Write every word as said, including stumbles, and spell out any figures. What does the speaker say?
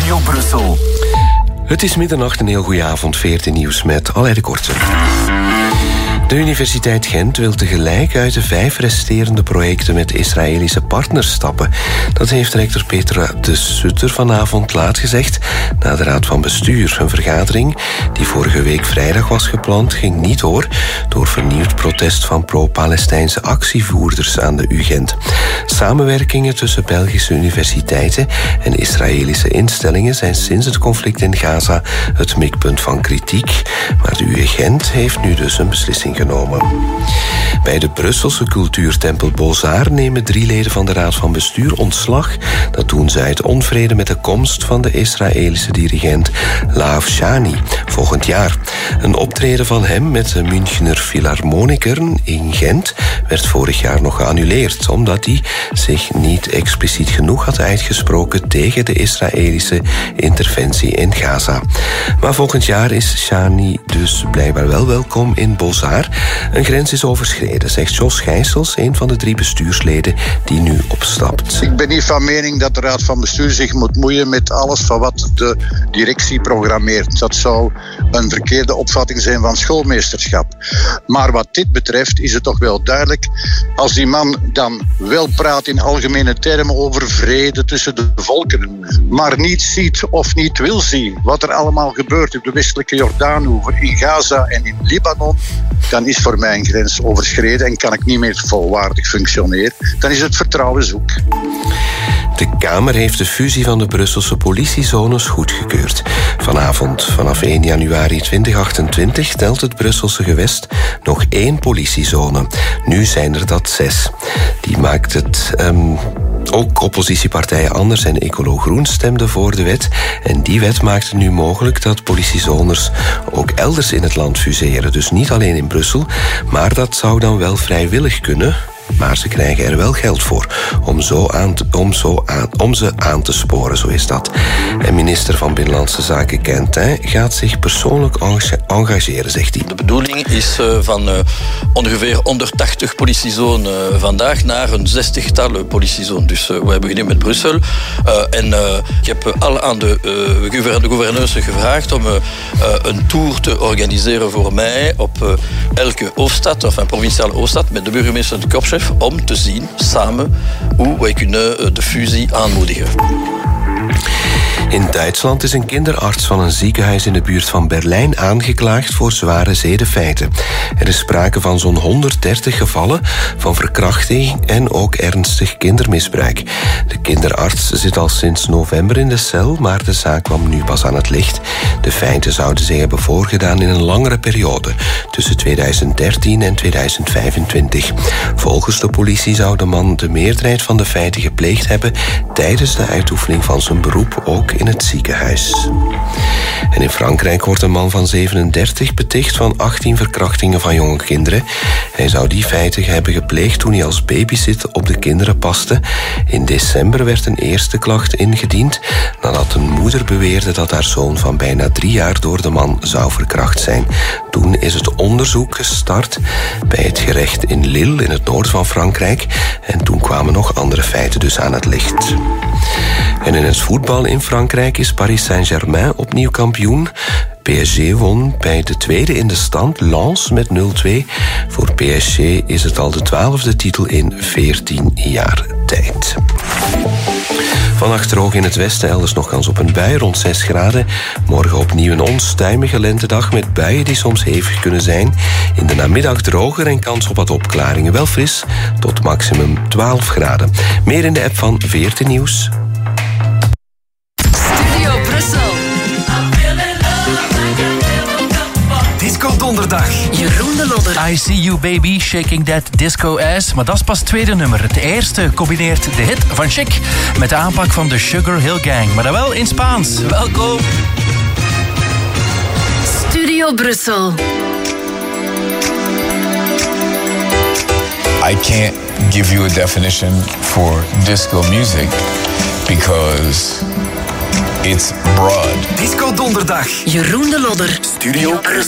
Studio Brussel. Het is middernacht, een heel goede avond. veertien nieuws met Alain de Korte. De Universiteit Gent wil tegelijk uit de vijf resterende projecten met Israëlische partners stappen. Dat heeft rector Petra de Sutter vanavond laat gezegd na de Raad van Bestuur. Een vergadering die vorige week vrijdag was gepland ging niet door door vernieuwd protest van pro-Palestijnse actievoerders aan de U Gent. Samenwerkingen tussen Belgische universiteiten en Israëlische instellingen zijn sinds het conflict in Gaza het mikpunt van kritiek, maar de U Gent heeft nu dus een beslissing genomen. Bij de Brusselse cultuurtempel Beaux-Arts nemen drie leden van de Raad van Bestuur ontslag. Dat doen ze uit onvrede met de komst van de Israëlische dirigent Laaf Shani volgend jaar. Een optreden van hem met de Münchener Philharmonikern in Gent werd vorig jaar nog geannuleerd, omdat hij zich niet expliciet genoeg had uitgesproken tegen de Israëlische interventie in Gaza. Maar volgend jaar is Shani dus blijkbaar wel welkom in Beaux-Arts. Een grens is overschreden, zegt Jos Gijsels, een van de drie bestuursleden die nu opstapt. Ik ben niet van mening dat de Raad van Bestuur zich moet moeien met alles van wat de directie programmeert. Dat zou een verkeerde opvatting zijn van schoolmeesterschap. Maar wat dit betreft is het toch wel duidelijk, als die man dan wel praat in algemene termen over vrede tussen de volkeren, maar niet ziet of niet wil zien wat er allemaal gebeurt op de westelijke Jordaanoever, in Gaza en in Libanon, dan is voor mij een grens overschreden en kan ik niet meer volwaardig functioneren. Dan is het vertrouwen zoek. De Kamer heeft de fusie van de Brusselse politiezones goedgekeurd. Vanavond, vanaf één januari tweeduizend achtentwintig, telt het Brusselse gewest nog één politiezone. Nu zijn er dat zes. Die maakt het... Um Ook oppositiepartijen Anders en Ecolo Groen stemden voor de wet. En die wet maakt het nu mogelijk dat politiezones ook elders in het land fuseren. Dus niet alleen in Brussel, maar dat zou dan wel vrijwillig kunnen. Maar ze krijgen er wel geld voor om, zo aan te, om, zo aan, om ze aan te sporen, zo is dat. En minister van Binnenlandse Zaken Quentin gaat zich persoonlijk engageren, zegt hij. De bedoeling is uh, van uh, ongeveer honderdtachtig politiezones uh, vandaag naar een zestigtal politiezones. Dus uh, we hebben beginnen met Brussel. Uh, en uh, ik heb al aan de, uh, de gouverneurs gevraagd om uh, een tour te organiseren voor mij op uh, elke hoofdstad, of een provinciale hoofdstad, met de burgemeester de Kopchef, om te zien samen hoe wij kunnen de fusie aanmoedigen. In Duitsland is een kinderarts van een ziekenhuis in de buurt van Berlijn aangeklaagd voor zware zedenfeiten. Er is sprake van zo'n honderddertig gevallen van verkrachting en ook ernstig kindermisbruik. De kinderarts zit al sinds november in de cel, maar de zaak kwam nu pas aan het licht. De feiten zouden zich hebben voorgedaan in een langere periode, tussen tweeduizend dertien en tweeduizend vijfentwintig. Volgens de politie zou de man de meerderheid van de feiten gepleegd hebben tijdens de uitoefening van zijn beroep, ook in het ziekenhuis. En in Frankrijk wordt een man van zevenendertig beticht van achttien verkrachtingen van jonge kinderen. Hij zou die feiten hebben gepleegd toen hij als babysit op de kinderen paste. In december werd een eerste klacht ingediend nadat een moeder beweerde dat haar zoon van bijna drie jaar door de man zou verkracht zijn. Toen is het onderzoek gestart bij het gerecht in Lille, in het noorden van Frankrijk. En toen kwamen nog andere feiten dus aan het licht. En in het voetbal in Frankrijk is Paris Saint-Germain opnieuw kampioen. P S G won bij de tweede in de stand, Lens, met nul twee. Voor P S G is het al de twaalfde titel in veertien jaar tijd. Vannacht droog in het westen, elders nog kans op een bui, rond zes graden. Morgen opnieuw een onstuimige lentedag met buien die soms hevig kunnen zijn. In de namiddag droger en kans op wat opklaringen. Wel fris, tot maximum twaalf graden. Meer in de app van veertien Nieuws. Studio Brussel. Disco Donderdag. Jeroen de Lodder. I See You Baby, Shaking That Disco Ass. Maar dat is pas het tweede nummer. Het eerste combineert de hit van Chic met de aanpak van de Sugar Hill Gang. Maar dan wel in Spaans. Welkom. Studio Brussel. I can't give you a definition for disco music because it's broad. Disco Donderdag. Jeroen de Lodder. Studio Brussel.